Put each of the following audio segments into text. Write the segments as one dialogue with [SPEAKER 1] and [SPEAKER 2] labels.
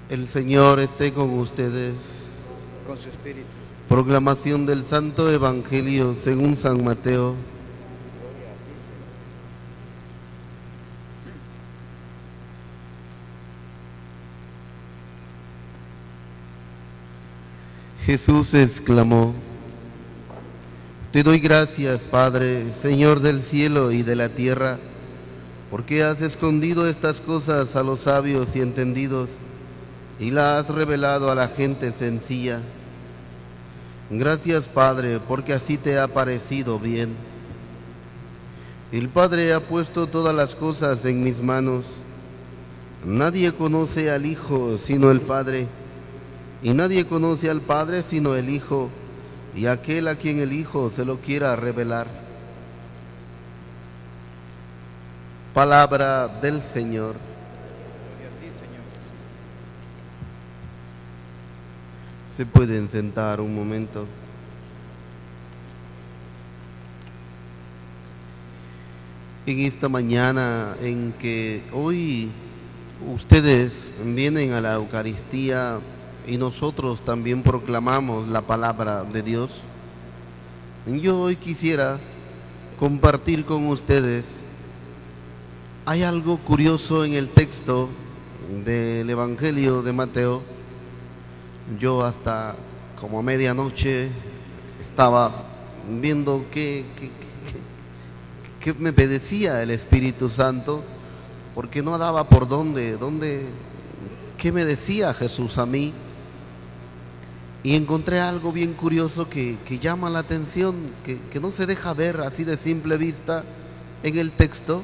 [SPEAKER 1] El Señor esté con ustedes.
[SPEAKER 2] Con su espíritu.
[SPEAKER 1] Proclamación del Santo Evangelio según San Mateo. Jesús exclamó: Te doy gracias, Padre, Señor del cielo y de la tierra, porque has escondido estas cosas a los sabios y entendidos y las has revelado a la gente sencilla. Gracias, Padre, porque así te ha parecido bien. El Padre ha puesto todas las cosas en mis manos. Nadie conoce al Hijo sino el Padre, y nadie conoce al Padre sino el Hijo, y aquel a quien el Hijo se lo quiera revelar. Palabra del Señor.
[SPEAKER 2] Gloria a ti, Señor Jesús.
[SPEAKER 1] Se pueden sentar un momento. En esta mañana en que hoy ustedes vienen a la Eucaristía y nosotros también proclamamos la palabra de Dios, yo hoy quisiera compartir con ustedes. Hay algo curioso en el texto del Evangelio de Mateo. Yo hasta como a medianoche estaba viendo qué me pedecía el Espíritu Santo, porque no daba por qué me decía Jesús a mí. Y encontré algo bien curioso que llama la atención, que no se deja ver así de simple vista en el texto.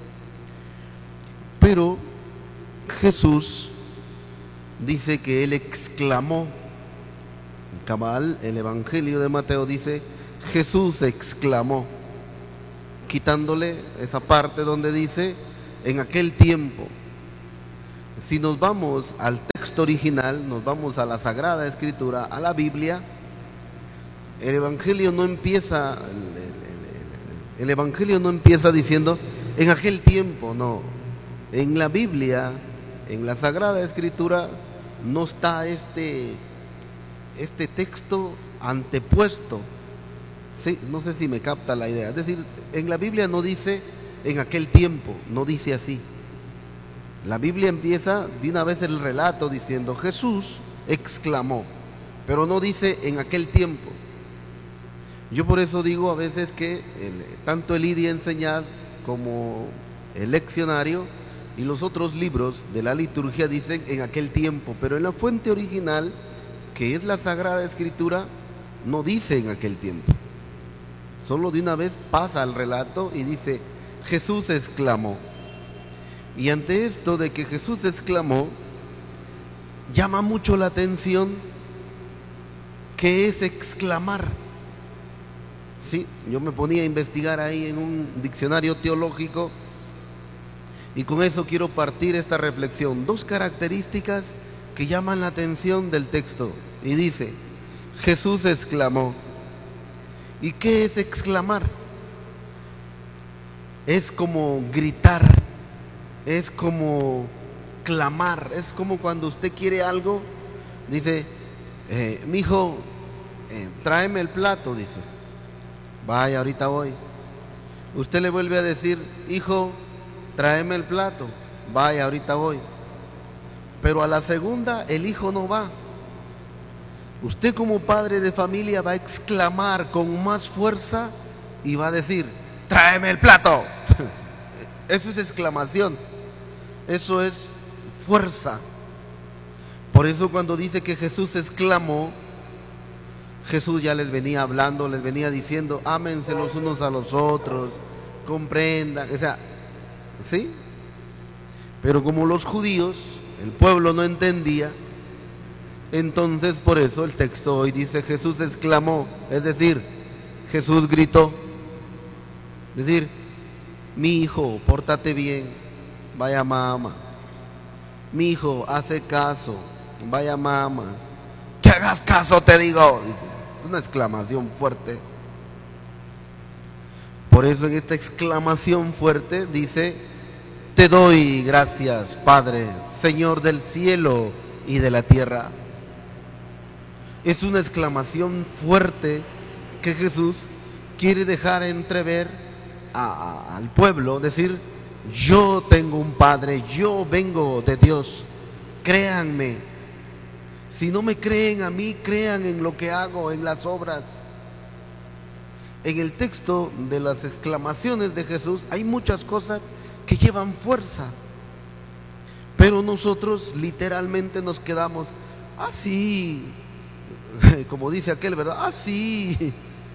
[SPEAKER 1] Pero Jesús dice que él exclamó. Cabal, el Evangelio de Mateo dice: Jesús exclamó, quitándole esa parte donde dice en aquel tiempo. Si nos vamos al texto original, nos vamos a la Sagrada Escritura, a la Biblia, el Evangelio no empieza diciendo en aquel tiempo, no. En la Biblia, en la Sagrada Escritura, no está este texto antepuesto. Sí, no sé si me capta la idea. Es decir, en la Biblia no dice en aquel tiempo, no dice así. La Biblia empieza de una vez el relato diciendo Jesús exclamó, pero no dice en aquel tiempo. Yo por eso digo a veces que tanto el Lidia Enseñad como el leccionario y los otros libros de la liturgia dicen en aquel tiempo, pero en la fuente original, que es la Sagrada Escritura, no dice en aquel tiempo. Solo de una vez pasa al relato y dice Jesús exclamó. Y ante esto de que Jesús exclamó, llama mucho la atención qué es exclamar. Sí, yo me ponía a investigar ahí en un diccionario teológico y con eso quiero partir esta reflexión. Dos características que llaman la atención del texto. Y dice, Jesús exclamó. ¿Y qué es exclamar? Es como gritar, es como clamar, es como cuando usted quiere algo, dice, mijo, tráeme el plato, dice. Vaya, ahorita voy. Usted le vuelve a decir, hijo, tráeme el plato. Vaya, ahorita voy. Pero a la segunda el hijo no va. Usted como padre de familia va a exclamar con más fuerza y va a decir, tráeme el plato. Eso es exclamación. Eso es fuerza. Por eso cuando dice que Jesús exclamó, Jesús ya les venía hablando, les venía diciendo, ámense los unos a los otros, comprendan, o sea, ¿sí? Pero como los judíos, el pueblo no entendía, entonces por eso el texto hoy dice Jesús exclamó, es decir, Jesús gritó, es decir, mi hijo, pórtate bien, vaya mamá, mi hijo, hace caso, vaya mamá, que hagas caso te digo, es una exclamación fuerte. Por eso en esta exclamación fuerte dice, te doy gracias, Padre, Señor del cielo y de la tierra. Es una exclamación fuerte que Jesús quiere dejar entrever al pueblo, decir: yo tengo un Padre, yo vengo de Dios, créanme. Si no me creen a mí, crean en lo que hago, en las obras. En el texto de las exclamaciones de Jesús hay muchas cosas que llevan fuerza, pero nosotros literalmente nos quedamos así, como dice aquel, ¿verdad? Así.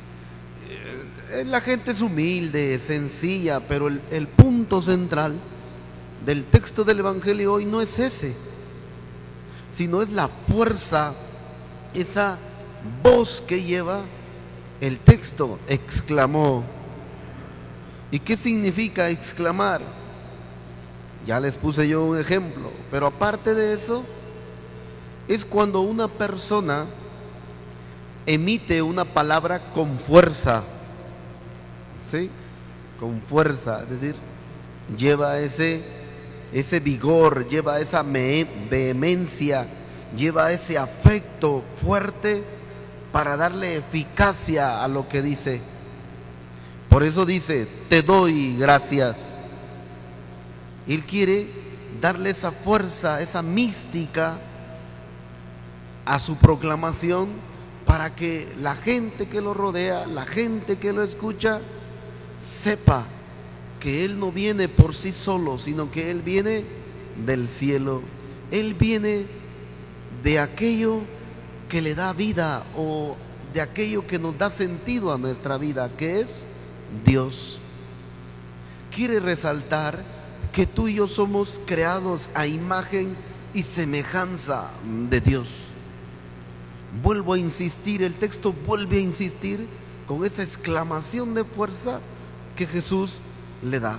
[SPEAKER 1] La gente es humilde, sencilla, pero el punto central del texto del Evangelio hoy no es ese, sino es la fuerza, esa voz que lleva el texto. Exclamó. ¿Y qué significa exclamar? Ya les puse yo un ejemplo, pero aparte de eso, es cuando una persona emite una palabra con fuerza, ¿sí? Con fuerza, es decir, lleva ese vigor, lleva esa vehemencia, lleva ese afecto fuerte para darle eficacia a lo que dice. Por eso dice: te doy gracias. Él quiere darle esa fuerza, esa mística a su proclamación, para que la gente que lo rodea, la gente que lo escucha, sepa que Él no viene por sí solo, sino que Él viene del cielo. Él viene de aquello que le da vida, o de aquello que nos da sentido a nuestra vida, que es Dios. Quiere resaltar que tú y yo somos creados a imagen y semejanza de Dios. Vuelvo a insistir, el texto vuelve a insistir con esa exclamación de fuerza que Jesús le da.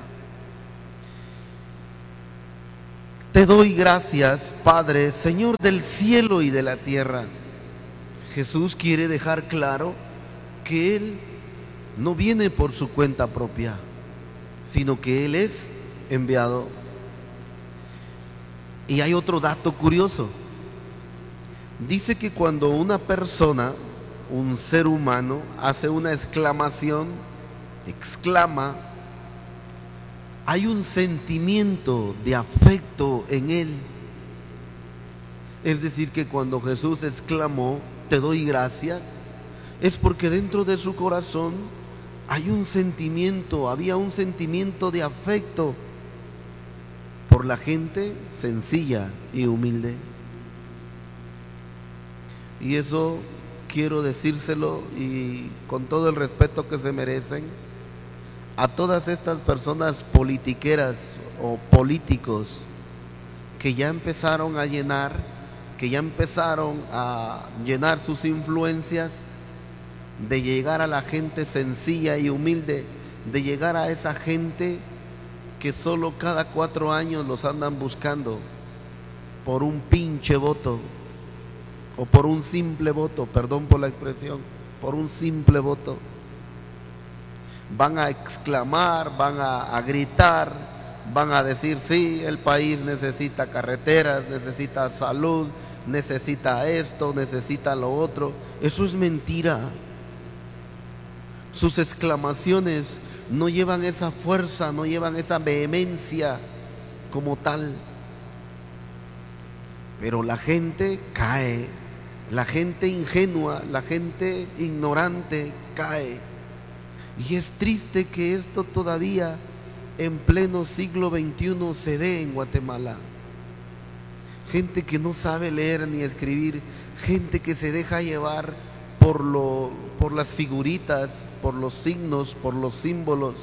[SPEAKER 1] Te doy gracias, Padre, Señor del cielo y de la tierra. Jesús quiere dejar claro que Él no viene por su cuenta propia, sino que Él es enviado. Y hay otro dato curioso. Dice que cuando una persona, un ser humano, hace una exclamación, exclama, hay un sentimiento de afecto en él. Es decir, que cuando Jesús exclamó: te doy gracias, es porque dentro de su corazón hay un sentimiento, había un sentimiento de afecto por la gente sencilla y humilde. Y eso quiero decírselo, y con todo el respeto que se merecen, a todas estas personas politiqueras o políticos que ya empezaron a llenar, sus influencias, de llegar a la gente sencilla y humilde, de llegar a esa gente que solo cada 4 años los andan buscando por un pinche voto, o por un simple voto, perdón por la expresión, por un simple voto. Van a exclamar, van a gritar, van a decir: sí, el país necesita carreteras, necesita salud, necesita esto, necesita lo otro. Eso es mentira. Sus exclamaciones no llevan esa fuerza, no llevan esa vehemencia como tal. Pero la gente cae, la gente ingenua, la gente ignorante cae. Y es triste que esto todavía en pleno siglo XXI se dé en Guatemala. Gente que no sabe leer ni escribir, gente que se deja llevar por las figuritas, por los signos, por los símbolos.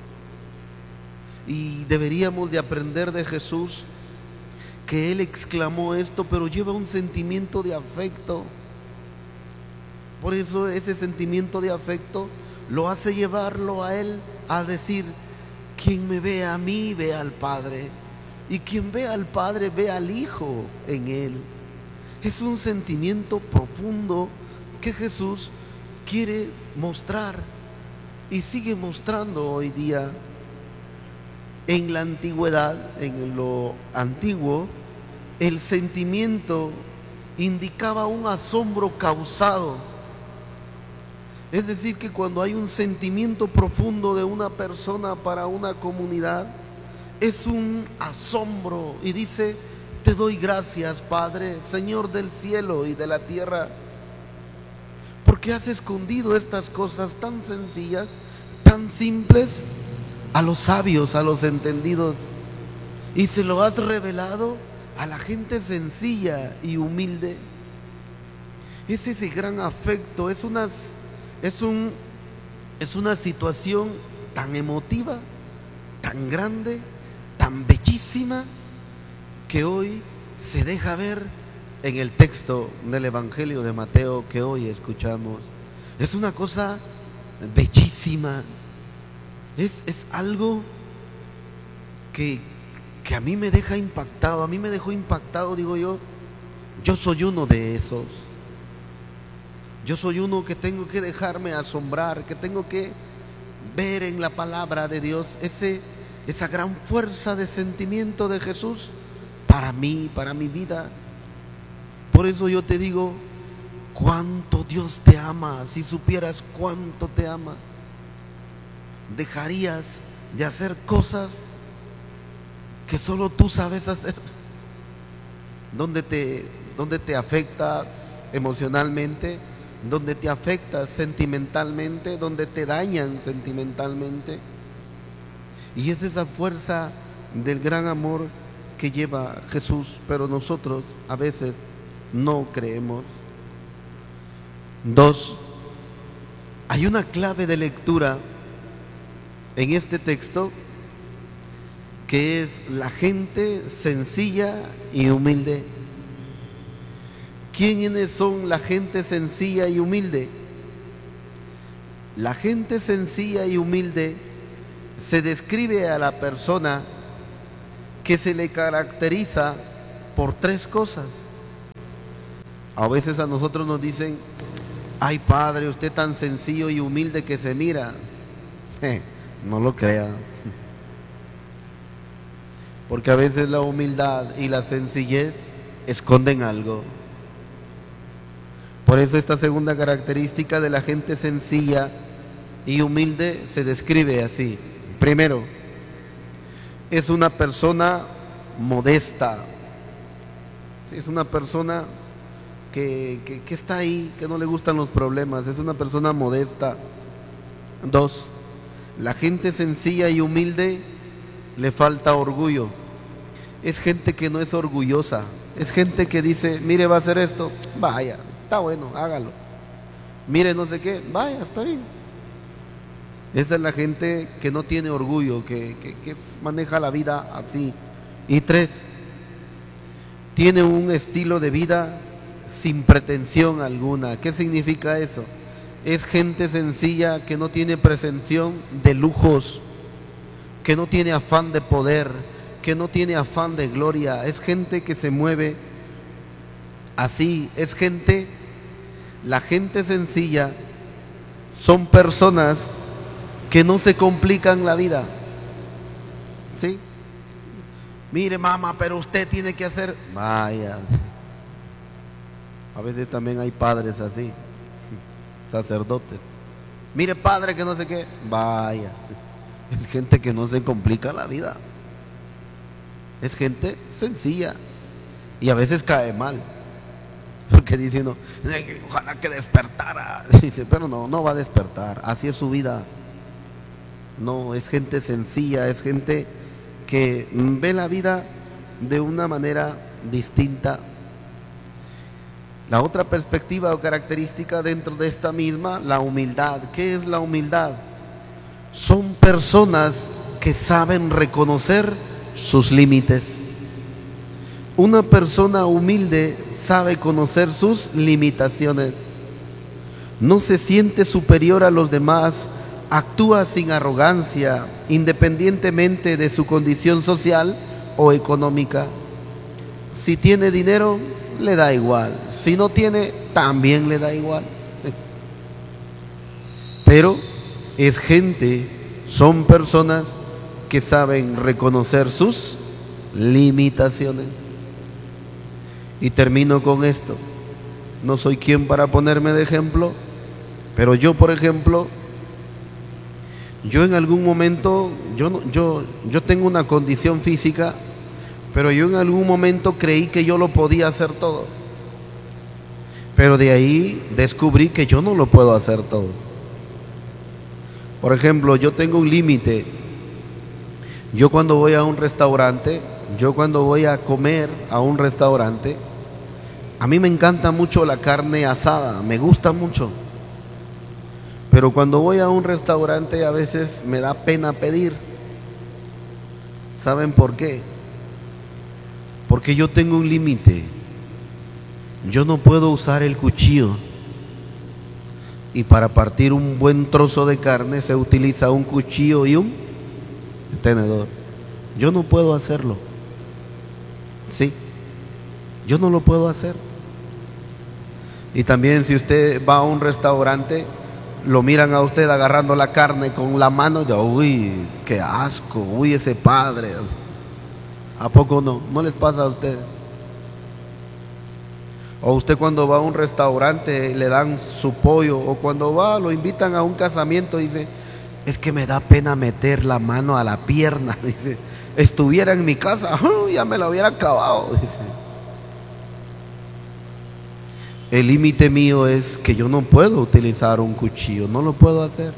[SPEAKER 1] Y deberíamos de aprender de Jesús que Él exclamó esto, pero lleva un sentimiento de afecto. Por eso ese sentimiento de afecto lo hace llevarlo a Él a decir: quien me ve a mí, ve al Padre, y quien ve al Padre, ve al Hijo en Él. Es un sentimiento profundo que Jesús quiere mostrar y sigue mostrando hoy día. En la antigüedad, en lo antiguo, el sentimiento indicaba un asombro causado. Es decir, que cuando hay un sentimiento profundo de una persona para una comunidad, es un asombro y dice: te doy gracias, Padre, Señor del cielo y de la tierra, porque has escondido estas cosas tan sencillas, tan simples, a los sabios, a los entendidos, y se lo has revelado a la gente sencilla y humilde. Es ese gran afecto, es una situación tan emotiva, tan grande, tan bellísima, que hoy se deja ver en el texto del Evangelio de Mateo que hoy escuchamos. Es una cosa bellísima, es algo que a mí me deja impactado, a mí me dejó impactado, digo yo soy uno de esos. Yo soy uno que tengo que dejarme asombrar, que tengo que ver en la palabra de Dios esa gran fuerza de sentimiento de Jesús para mí, para mi vida. Por eso yo te digo, cuánto Dios te ama. Si supieras cuánto te ama, dejarías de hacer cosas que solo tú sabes hacer, donde te afectas emocionalmente, donde te afectas sentimentalmente, donde te dañan sentimentalmente. Y es esa fuerza del gran amor que lleva Jesús, pero nosotros a veces no creemos. 2, hay una clave de lectura en este texto, que es la gente sencilla y humilde. ¿Quiénes son la gente sencilla y humilde? La gente sencilla y humilde se describe a la persona que se le caracteriza por 3 cosas. A veces a nosotros nos dicen: ay, padre, usted tan sencillo y humilde que se mira. No lo crea. Porque a veces la humildad y la sencillez esconden algo. Por eso esta segunda característica de la gente sencilla y humilde se describe así. Primero, es una persona modesta. Es una persona que está ahí, que no le gustan los problemas. Es una persona modesta. 2, la gente sencilla y humilde le falta orgullo. Es gente que no es orgullosa. Es gente que dice: mire, va a hacer esto, vaya, está bueno, hágalo. Mire, no sé qué, vaya, está bien. Esa es la gente que no tiene orgullo, que maneja la vida así. Y 3, tiene un estilo de vida sin pretensión alguna. ¿Qué significa eso? Es gente sencilla que no tiene pretensión de lujos, que no tiene afán de poder, que no tiene afán de gloria. Es gente que se mueve así. Es gente, la gente sencilla son personas que no se complican la vida. ¿Sí? Mire, mamá, pero usted tiene que hacer. Vaya. A veces también hay padres así, sacerdotes. Mire, padre, que no sé qué. Vaya. Es gente que no se complica la vida. Es gente sencilla. Y a veces cae mal. Porque dice uno: ojalá que despertara. Dice: pero no va a despertar. Así es su vida. No, es gente sencilla. Es gente que ve la vida de una manera distinta. La otra perspectiva o característica dentro de esta misma, la humildad. ¿Qué es la humildad? Son personas que saben reconocer sus límites. Una persona humilde sabe conocer sus limitaciones. No se siente superior a los demás, actúa sin arrogancia, independientemente de su condición social o económica. Si tiene dinero, le da igual. Si no tiene, también le da igual. Pero es gente, son personas que saben reconocer sus limitaciones. Y termino con esto. No soy quien para ponerme de ejemplo, pero yo, por ejemplo, yo en algún momento, yo tengo una condición física, pero yo en algún momento creí que yo lo podía hacer todo. Pero de ahí descubrí que yo no lo puedo hacer todo. Por ejemplo, yo tengo un límite. Yo cuando voy a un restaurante, yo cuando voy a comer a un restaurante, a mí me encanta mucho la carne asada, me gusta mucho. Pero cuando voy a un restaurante a veces me da pena pedir. ¿Saben por qué? Porque yo tengo un límite. Yo no puedo usar el cuchillo. Y para partir un buen trozo de carne se utiliza un cuchillo y un tenedor. Yo no puedo hacerlo. Sí, yo no lo puedo hacer. Y también si usted va a un restaurante, lo miran a usted agarrando la carne con la mano, y uy, qué asco, uy, ese padre. ¿A poco no? ¿No les pasa a ustedes? O usted cuando va a un restaurante le dan su pollo, o cuando va lo invitan a un casamiento y dice, es que me da pena meter la mano a la pierna. Dice, estuviera en mi casa, ya me lo hubiera acabado. Dice. El límite mío es que yo no puedo utilizar un cuchillo, no lo puedo hacer.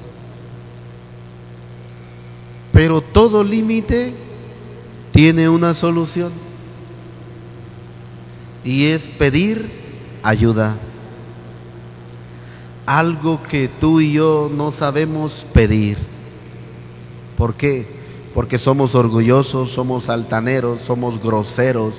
[SPEAKER 1] Pero todo límite tiene una solución. Y es pedir ayuda. Algo que tú y yo no sabemos pedir. ¿Por qué? Porque somos orgullosos, somos altaneros, somos groseros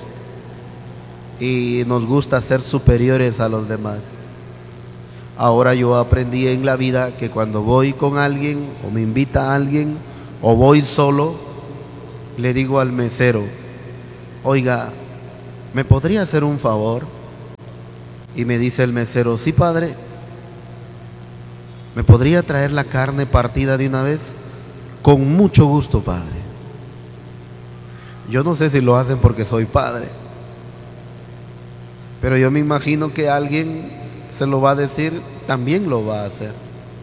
[SPEAKER 1] y nos gusta ser superiores a los demás. Ahora yo aprendí en la vida que cuando voy con alguien o me invita a alguien o voy solo, le digo al mesero, oiga, ¿me podría hacer un favor? Y me dice el mesero, sí, padre. ¿Me podría traer la carne partida de una vez? Con mucho gusto, padre. Yo no sé si lo hacen porque soy padre, pero yo me imagino que alguien se lo va a decir, también lo va a hacer.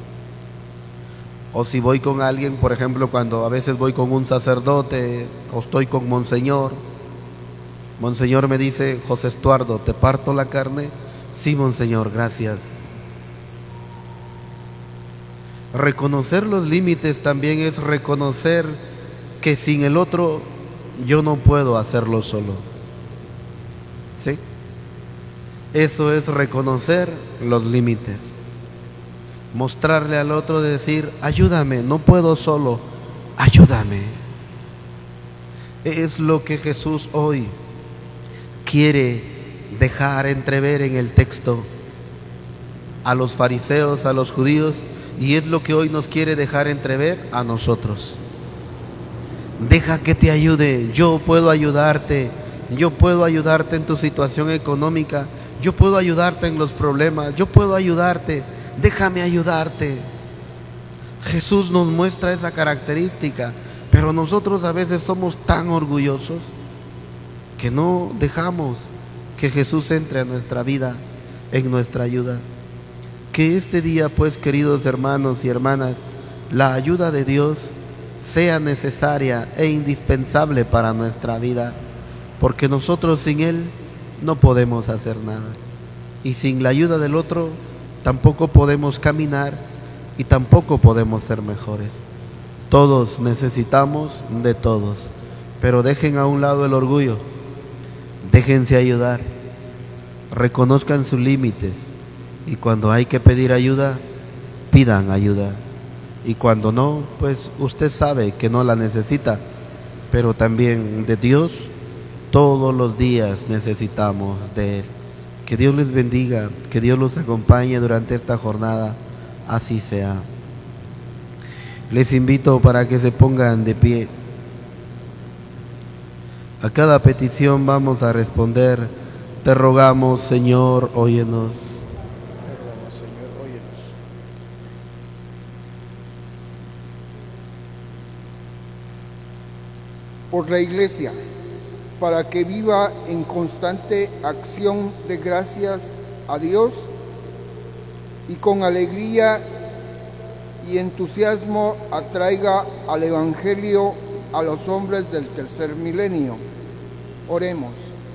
[SPEAKER 1] O si voy con alguien, por ejemplo, cuando a veces voy con un sacerdote o estoy con Monseñor, Monseñor me dice, José Estuardo, ¿te parto la carne? Sí, Monseñor, gracias. Reconocer los límites también es reconocer que sin el otro yo no puedo hacerlo solo. ¿Sí? Eso es reconocer los límites. Mostrarle al otro, decir, ayúdame, no puedo solo, ayúdame. Es lo que Jesús hoy quiere dejar entrever en el texto a los fariseos, a los judíos, y es lo que hoy nos quiere dejar entrever a nosotros. Deja que te ayude, yo puedo ayudarte en tu situación económica, yo puedo ayudarte en los problemas, yo puedo ayudarte, déjame ayudarte. Jesús nos muestra esa característica, pero nosotros a veces somos tan orgullosos que no dejamos que Jesús entre a nuestra vida, en nuestra ayuda. Que este día, pues, queridos hermanos y hermanas, la ayuda de Dios sea necesaria e indispensable para nuestra vida, porque nosotros sin Él no podemos hacer nada. Y sin la ayuda del otro tampoco podemos caminar y tampoco podemos ser mejores. Todos necesitamos de todos, pero dejen a un lado el orgullo, déjense ayudar, reconozcan sus límites y cuando hay que pedir ayuda, pidan ayuda. Y cuando no, pues usted sabe que no la necesita, pero también de Dios todos los días necesitamos de Él. Que Dios les bendiga, que Dios los acompañe durante esta jornada, así sea. Les invito para que se pongan de pie. A cada petición vamos a responder, te rogamos, Señor, óyenos.
[SPEAKER 2] Señor, óyenos.
[SPEAKER 3] Por la Iglesia,
[SPEAKER 2] para que viva en constante acción de gracias a Dios y con alegría y entusiasmo atraiga al Evangelio a los hombres del tercer milenio. Oremos.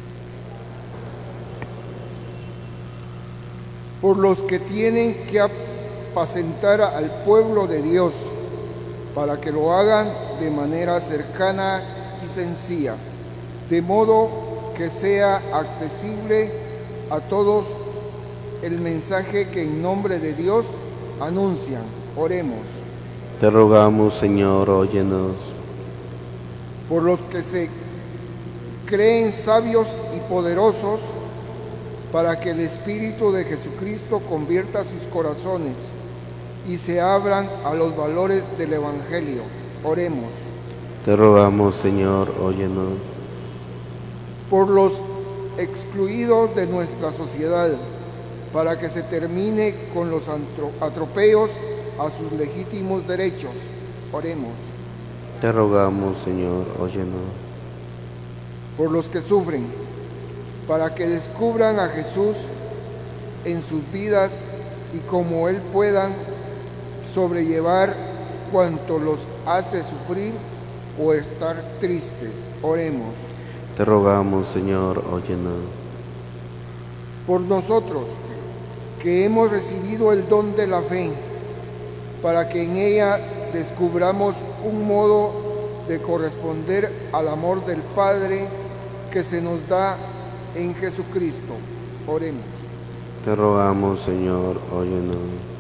[SPEAKER 2] Por los que tienen que apacentar al pueblo de Dios, para que lo hagan de manera cercana y sencilla, de modo que sea accesible a todos el mensaje que en nombre de Dios anuncian. Oremos.
[SPEAKER 1] Te rogamos, Señor, óyenos.
[SPEAKER 2] Por los que se creen sabios y poderosos, para que el Espíritu de Jesucristo convierta sus corazones y se abran a los valores del Evangelio. Oremos.
[SPEAKER 1] Te rogamos, Señor, óyenos.
[SPEAKER 2] Por los excluidos de nuestra sociedad, para que se termine con los atropellos a sus legítimos derechos. Oremos.
[SPEAKER 1] Te rogamos, Señor, óyenos.
[SPEAKER 2] Por los que sufren, para que descubran a Jesús en sus vidas y como Él puedan sobrellevar cuanto los hace sufrir o estar tristes. Oremos.
[SPEAKER 1] Te rogamos, Señor, óyenos.
[SPEAKER 2] Por nosotros, que hemos recibido el don de la fe, para que en ella descubramos un modo de corresponder al amor del Padre que se nos da en Jesucristo. Oremos.
[SPEAKER 1] Te rogamos, Señor, óyenos.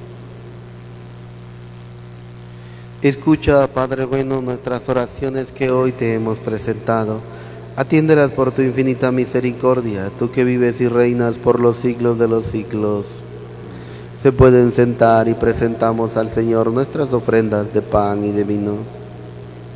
[SPEAKER 1] Escucha, Padre bueno, nuestras oraciones que hoy te hemos presentado. Atiéndelas por tu infinita misericordia, tú que vives y reinas por los siglos de los siglos. Se pueden sentar y presentamos al Señor nuestras ofrendas de pan y de vino.